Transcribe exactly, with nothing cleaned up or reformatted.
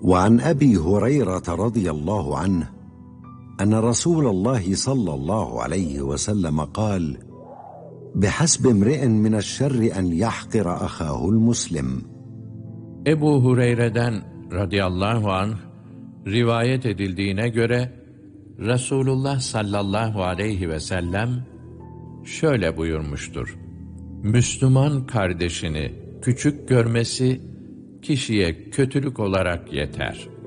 وعن أبي هريرة رضي الله عنه أن رسول الله صلى الله عليه وسلم قال: بحسب امرئ من الشر أن يحقر أخاه المسلم. Ebu Hureyre'den radıyallahu anh rivayet edildiğine göre Resulullah sallallahu aleyhi ve sellem şöyle buyurmuştur: Müslüman kardeşini küçük görmesi kişiye kötülük olarak yeter.